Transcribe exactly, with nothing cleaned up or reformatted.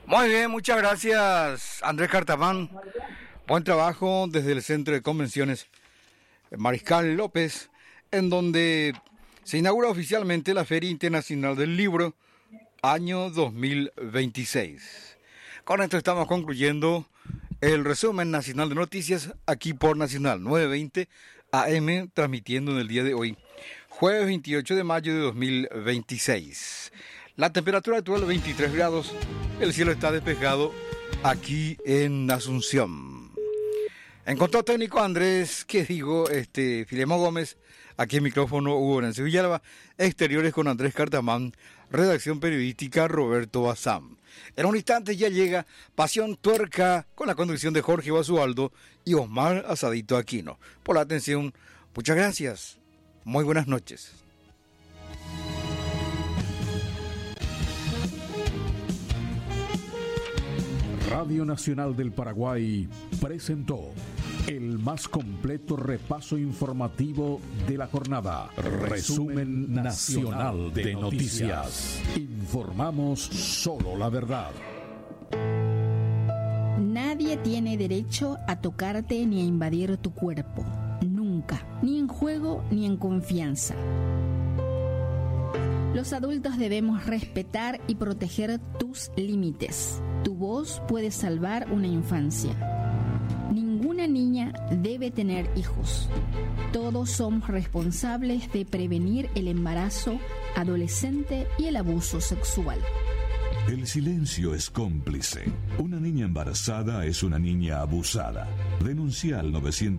Muy bien, muchas gracias, Andrés Cartamán. Buen trabajo desde el Centro de Convenciones Mariscal López, en donde se inaugura oficialmente la Feria Internacional del Libro, año dos mil veintiséis. Con esto estamos concluyendo el resumen nacional de noticias aquí por Nacional nueve veinte A M, transmitiendo en el día de hoy, jueves veintiocho de mayo de dos mil veintiséis. La temperatura actual veintitrés grados, el cielo está despejado aquí en Asunción. En control técnico Andrés, ¿qué digo? Este, Filemón Gómez, aquí en micrófono Hugo Nancy Villalba, exteriores con Andrés Cartamán, redacción periodística Roberto Bazán. En un instante ya llega Pasión Tuerca con la conducción de Jorge Basualdo y Osmar Asadito Aquino. Por la atención, muchas gracias. Muy buenas noches. Radio Nacional del Paraguay presentó el más completo repaso informativo de la jornada. Resumen Nacional de Noticias. Informamos solo la verdad. Nadie tiene derecho a tocarte ni a invadir tu cuerpo. Nunca. Ni en juego ni en confianza. Los adultos debemos respetar y proteger tus límites. Tu voz puede salvar una infancia. Ninguna niña debe tener hijos. Todos somos responsables de prevenir el embarazo adolescente y el abuso sexual. El silencio es cómplice. Una niña embarazada es una niña abusada. Denuncia al novecientos